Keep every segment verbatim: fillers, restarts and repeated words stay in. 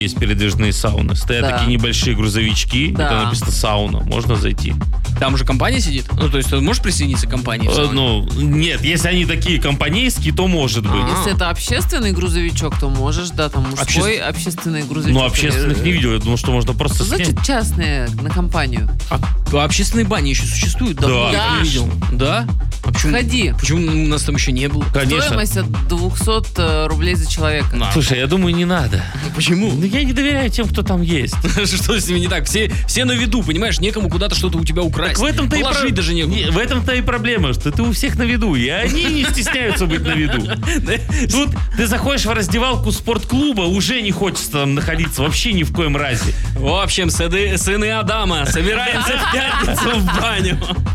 есть передвижные сауны. Стоят Да. такие небольшие грузовички, Да. это написано сауна. Можно зайти. Там уже компания сидит? Ну, то есть ты можешь присоединиться к компании? в Э, сауне? Ну, нет, если они такие компанейские, то может быть. А. Если это общественный грузовичок, то можешь, да, там мужской Обще- общественный грузовичок. Но общественных не видел. Я думал, что можно просто Что снять. значит частные на компанию? А, а общественные бани еще существуют? Давно Да, я не конечно. видел. Да? А почему, Ходи. почему у нас там еще не было? Конечно. Стоимость от двухсот э, рублей за человека. На. Слушай, я думаю, не надо. Почему? Ну, я не доверяю тем, кто там есть. Что с ними не так? Все, все на виду, понимаешь? Некому куда-то что-то у тебя украсть. Так в этом-то и Положить про- даже некуда. Не, в этом-то и проблема, что ты у всех на виду, и они не стесняются быть на виду. Тут ты заходишь в раздевалку спортклуба, уже не хочется там находиться вообще ни в коем разе. В общем, сыны, сыны Адама, собираемся в пятницу в баню.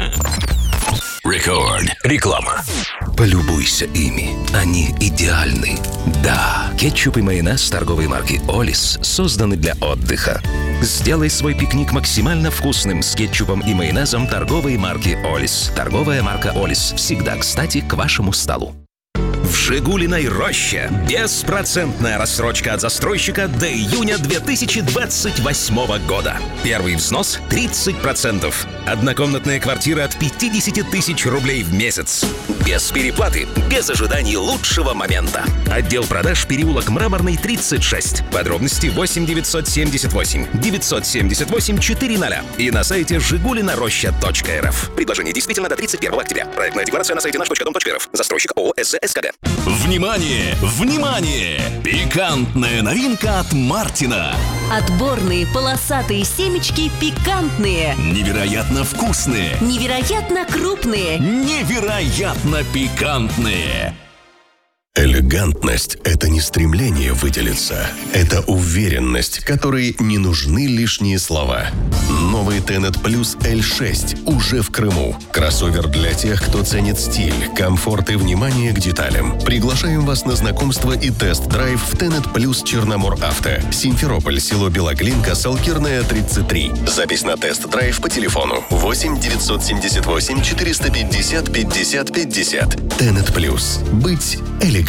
Рекорд. Реклама. Полюбуйся ими. Они идеальны. Да, кетчуп и майонез торговой марки «Олис» созданы для отдыха. Сделай свой пикник максимально вкусным с кетчупом и майонезом торговой марки «Олис». Торговая марка «Олис» всегда кстати к вашему столу. В «Жигулиной роще» беспроцентная рассрочка от застройщика до июня две тысячи двадцать восьмого года. Первый взнос тридцать процентов. Однокомнатная квартира от пятьдесят тысяч рублей в месяц. Без переплаты, без ожиданий лучшего момента. Отдел продаж, переулок Мраморный, тридцать шесть. Подробности восемь девятьсот семьдесят восемь девятьсот семьдесят восемь четыреста и на сайте жигулинароща точка эр эф. Предложение действительно до тридцать первого октября. Проектная декларация на сайте наш точка дом точка эр эф. Застройщик ООО СЗСКГ. Внимание! Внимание! Пикантная новинка от Мартина. Отборные полосатые семечки пикантные, Невероятно вкусные. невероятно крупные. Невероятно пикантные. Элегантность – это не стремление выделиться. Это уверенность, которой не нужны лишние слова. Новый Tenet Plus эль шесть уже в Крыму. Кроссовер для тех, кто ценит стиль, комфорт и внимание к деталям. Приглашаем вас на знакомство и тест-драйв в Tenet Plus Черномор Авто. Симферополь, село Белоглинка, Салкирная, тридцать три. Запись на тест-драйв по телефону восемь девятьсот семьдесят восемь четыреста пятьдесят пятьдесят пятьдесят. Tenet Plus. Быть элегантным.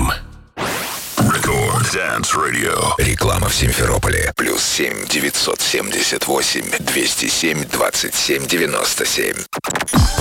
Рекорд Dance Radio. Реклама в Симферополе. Плюс семь девятьсот семьдесят восемь двести семь двадцать семь девяносто семь.